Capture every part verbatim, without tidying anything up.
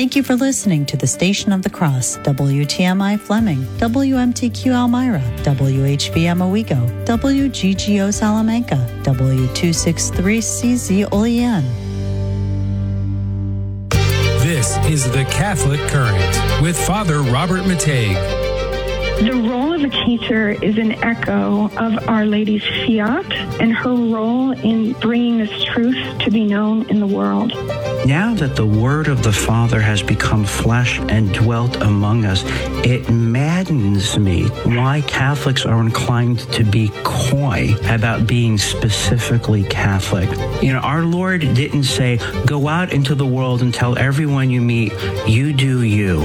Thank you for listening to the Station of the Cross, W T M I Fleming, W M T Q Elmira, W H V M Owego, W G G O Salamanca, W two sixty-three C Z Olean. This is the Catholic Current with Father Robert Matei. The role of a teacher is an echo of Our Lady's fiat and her role in bringing this truth to be known in the world. Now that the Word of the Father has become flesh and dwelt among us, it maddens me why Catholics are inclined to be coy about being specifically Catholic. You know, our Lord didn't say, go out into the world and tell everyone you meet, you do you.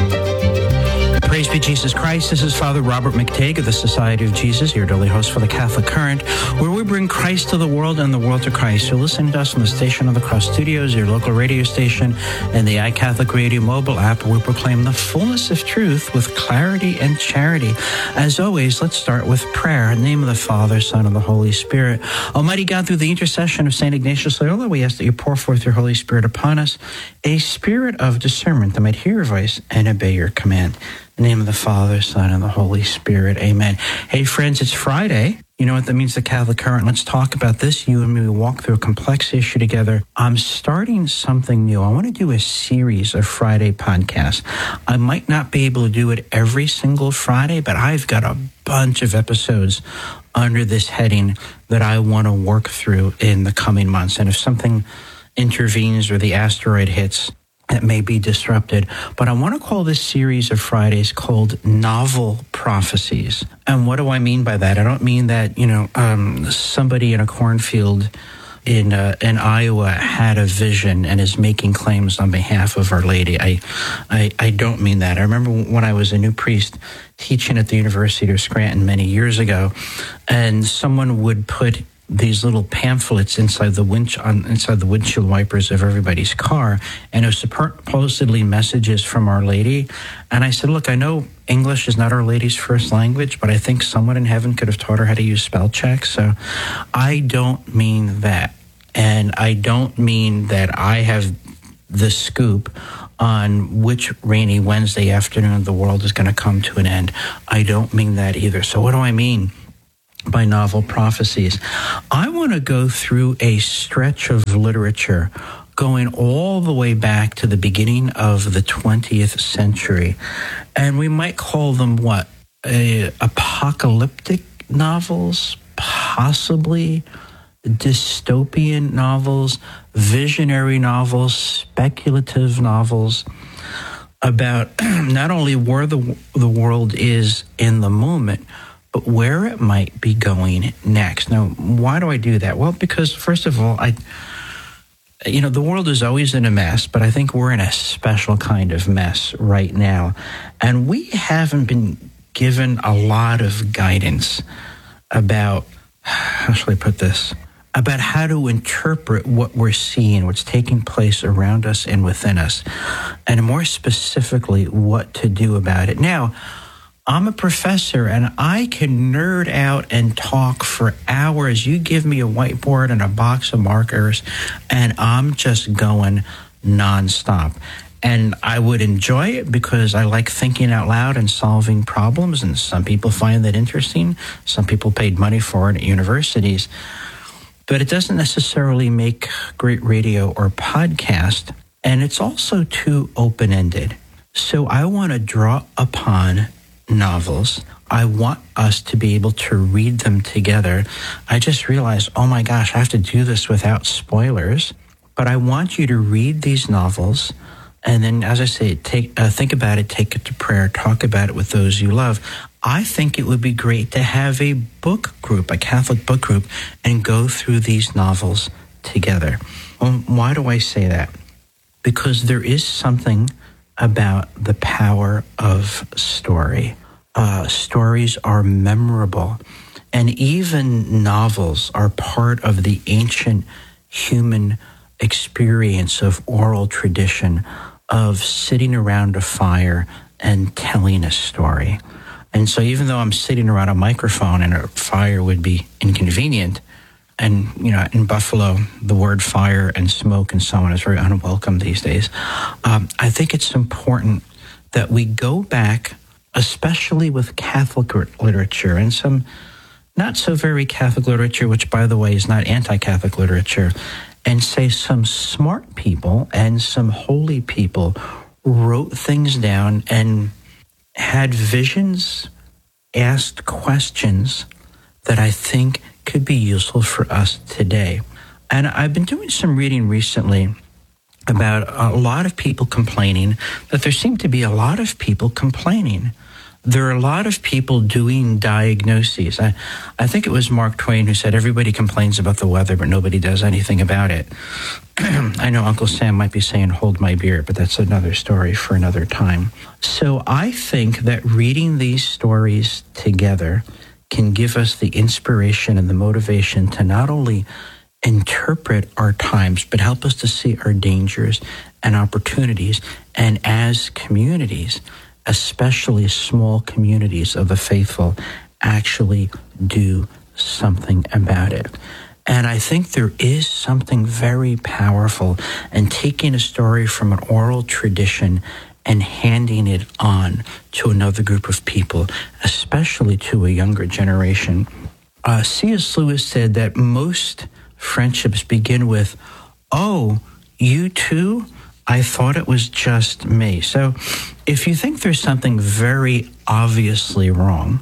Praise be Jesus Christ. This is Father Robert McTague of the Society of Jesus, your daily host for the Catholic Current, where we bring Christ to the world and the world to Christ. You're listening to us from the Station of the Cross Studios, your local radio station, and the iCatholic Radio mobile app, where we proclaim the fullness of truth with clarity and charity. As always, let's start with prayer. In the name of the Father, Son, and the Holy Spirit. Almighty God, through the intercession of Saint Ignatius Loyola, we ask that you pour forth your Holy Spirit upon us, a spirit of discernment that might hear your voice and obey your command. In the name of the Father, Son, and the Holy Spirit. Amen. Hey, friends, it's Friday. You know what that means, the Catholic Current. Let's talk about this. You and me will walk through a complex issue together. I'm starting something new. I want to do a series of Friday podcasts. I might not be able to do it every single Friday, but I've got a bunch of episodes under this heading that I want to work through in the coming months. And if something intervenes or the asteroid hits, that may be disrupted. But I want to call this series of Fridays called Novel Prophecies. And what do I mean by that? I don't mean that, you know, um, somebody in a cornfield in uh, in Iowa had a vision and is making claims on behalf of Our Lady. I, I, I don't mean that. I remember when I was a new priest teaching at the University of Scranton many years ago, and someone would put these little pamphlets inside the winch on inside the windshield wipers of everybody's car, and it was supposedly messages from Our Lady. And I said, look, I know English is not Our Lady's first language, but I think someone in heaven could have taught her how to use spell check. So I don't mean that. And I don't mean that I have the scoop on which rainy Wednesday afternoon the world is going to come to an end. I don't mean that either. So what do I mean by novel prophecies? I want to go through a stretch of literature going all the way back to the beginning of the twentieth century. And we might call them what? Uh, apocalyptic novels, possibly dystopian novels, visionary novels, speculative novels about not only where the the world is in the moment, but where it might be going next. Now, why do I do that? Well, because first of all, I, you know, the world is always in a mess, but I think we're in a special kind of mess right now. And we haven't been given a lot of guidance about, how shall I put this, about how to interpret what we're seeing, what's taking place around us and within us, and more specifically, what to do about it. Now, I'm a professor, and I can nerd out and talk for hours. You give me a whiteboard and a box of markers, and I'm just going nonstop. And I would enjoy it because I like thinking out loud and solving problems, and some people find that interesting. Some people paid money for it at universities. But it doesn't necessarily make great radio or podcast, and it's also too open-ended. So I want to draw upon novels. I want us to be able to read them together. I just realized, oh my gosh, I have to do this without spoilers. But I want you to read these novels, and then, as I say, take uh, think about it, take it to prayer, talk about it with those you love. I think it would be great to have a book group, a Catholic book group, and go through these novels together. Well, why do I say that? Because there is something about the power of story. Uh, stories are memorable, and even novels are part of the ancient human experience of oral tradition, of sitting around a fire and telling a story. And so even though I'm sitting around a microphone and a fire would be inconvenient, and, you know, in Buffalo, the word fire and smoke and so on is very unwelcome these days. Um, I think it's important that we go back, especially with Catholic literature and some not so very Catholic literature, which, by the way, is not anti-Catholic literature, and say some smart people and some holy people wrote things down and had visions, asked questions that I think could be useful for us today. And I've been doing some reading recently about a lot of people complaining that there seem to be a lot of people complaining. There are a lot of people doing diagnoses. I, I think it was Mark Twain who said everybody complains about the weather, but nobody does anything about it. I know Uncle Sam might be saying, hold my beer, but that's another story for another time. So I think that reading these stories together can give us the inspiration and the motivation to not only interpret our times, but help us to see our dangers and opportunities. And as communities, especially small communities of the faithful, actually do something about it. And I think there is something very powerful in taking a story from an oral tradition and handing it on to another group of people, especially to a younger generation. Uh, C S Lewis said that most friendships begin with, oh, you too? I thought it was just me. So if you think there's something very obviously wrong,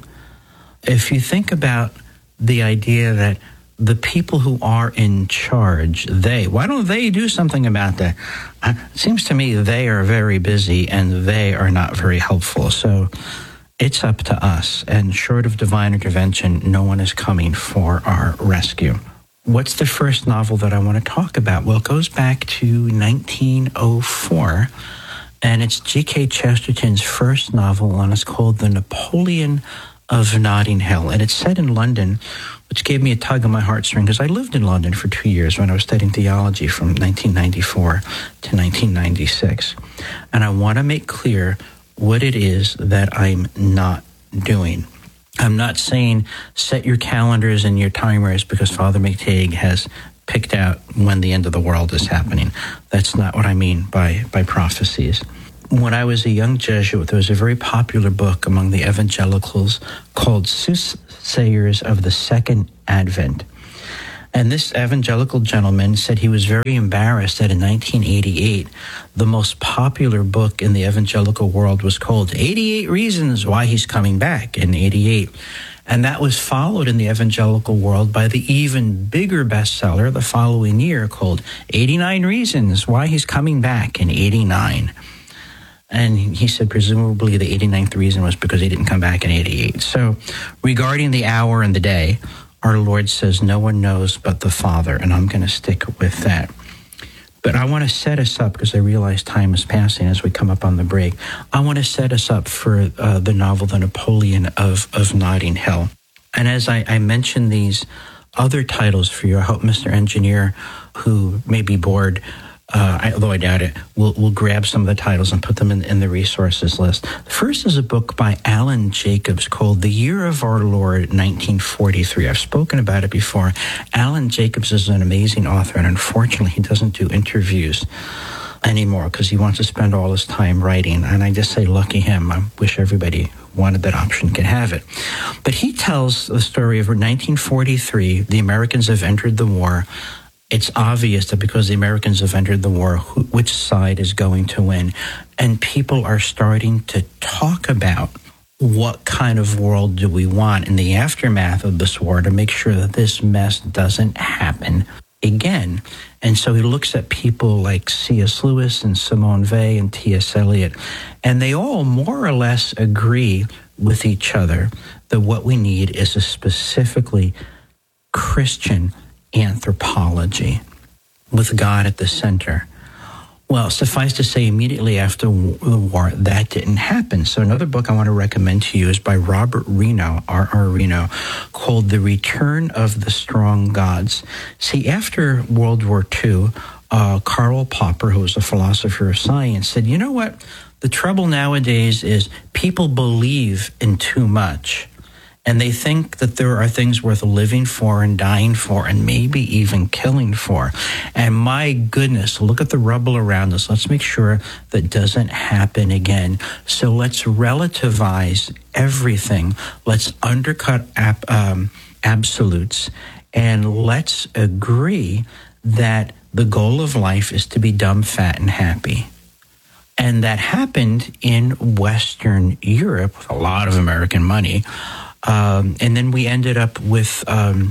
if you think about the idea that the people who are in charge, they, why don't they do something about that? Uh, it seems to me they are very busy and they are not very helpful. So it's up to us. And short of divine intervention, no one is coming for our rescue. What's the first novel that I want to talk about? Well, it goes back to nineteen oh four, and it's G K Chesterton's first novel, and it's called The Napoleon of Notting Hill. And it's set in London, which gave me a tug on my heartstring, because I lived in London for two years when I was studying theology from nineteen ninety-four to nineteen ninety-six. And I want to make clear what it is that I'm not doing. I'm not saying set your calendars and your timers because Father McTague has picked out when the end of the world is happening. That's not what I mean by, by prophecies. When I was a young Jesuit, there was a very popular book among the evangelicals called Soothsayers of the Second Advent. And this evangelical gentleman said he was very embarrassed that in nineteen eighty-eight, the most popular book in the evangelical world was called eighty-eight Reasons Why He's Coming Back in eighty-eight. And that was followed in the evangelical world by the even bigger bestseller the following year called eighty-nine Reasons Why He's Coming Back in eighty-nine. And he said presumably the eighty-ninth reason was because he didn't come back in eighty-eight. So regarding the hour and the day, our Lord says no one knows but the Father, and I'm going to stick with that. But I want to set us up, because I realize time is passing as we come up on the break. I want to set us up for uh, the novel The Napoleon of, of Notting Hill. And as I, I mention these other titles for you, I hope Mister Engineer, who may be bored, Uh, although I doubt it, we'll, we'll grab some of the titles and put them in, in the resources list. The first is a book by Alan Jacobs called The Year of Our Lord, nineteen forty-three. I've spoken about it before. Alan Jacobs is an amazing author, and unfortunately, he doesn't do interviews anymore because he wants to spend all his time writing. And I just say, lucky him. I wish everybody who wanted that option could have it. But he tells the story of nineteen forty-three. The Americans have entered the war. It's obvious that because the Americans have entered the war, who, which side is going to win. And people are starting to talk about what kind of world do we want in the aftermath of this war to make sure that this mess doesn't happen again. And so he looks at people like C S Lewis and Simone Weil and T S Eliot, and they all more or less agree with each other that what we need is a specifically Christian anthropology with God at the center. Well, suffice to say, immediately after the war, that didn't happen. So another book I want to recommend to you is by Robert Reno, R R Reno, called The Return of the Strong Gods. See, after World War Two, uh, Karl Popper, who was a philosopher of science, said, you know what? The trouble nowadays is people believe in too much. And they think that there are things worth living for and dying for and maybe even killing for. And my goodness, look at the rubble around us. Let's make sure that doesn't happen again. So let's relativize everything. Let's undercut ab- um, absolutes. And let's agree that the goal of life is to be dumb, fat, and happy. And that happened in Western Europe with a lot of American money. Um, and then we ended up with um,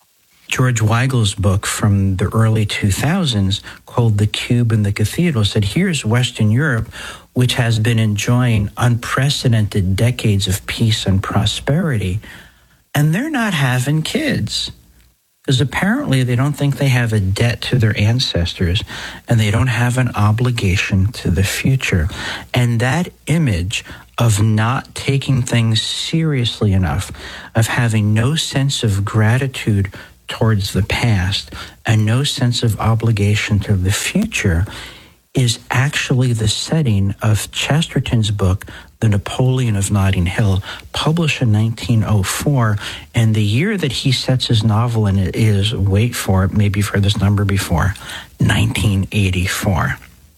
George Weigel's book from the early two thousands called The Cube and the Cathedral. Said, here's Western Europe, which has been enjoying unprecedented decades of peace and prosperity, and they're not having kids. Because apparently they don't think they have a debt to their ancestors, and they don't have an obligation to the future. And that image of not taking things seriously enough, of having no sense of gratitude towards the past and no sense of obligation to the future, is actually the setting of Chesterton's book, The Napoleon of Notting Hill, published in nineteen oh four. And the year that he sets his novel in it is, wait for it, maybe you've heard this number before, nineteen eighty-four.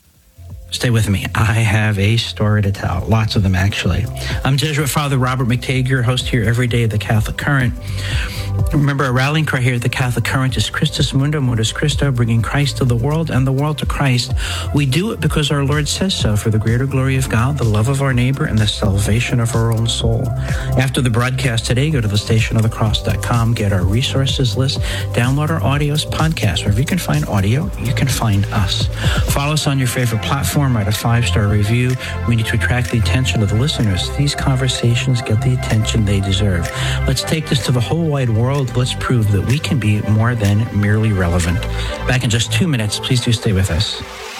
Stay with me. I have a story to tell. Lots of them, actually. I'm Jesuit Father Robert McTague, your host here every day at the Catholic Current. Remember, our rallying cry here at the Catholic Current is Christus Mundo, Modus Christo, bringing Christ to the world and the world to Christ. We do it because our Lord says so, for the greater glory of God, the love of our neighbor, and the salvation of our own soul. After the broadcast today, go to the station of the cross dot com, get our resources list, download our audios, podcasts. Wherever you can find audio, you can find us. Follow us on your favorite platform, write a five-star review. We need to attract the attention of the listeners. These conversations get the attention they deserve. Let's take this to the whole wide world. Let's prove that we can be more than merely relevant. Back in just two minutes. Please do stay with us.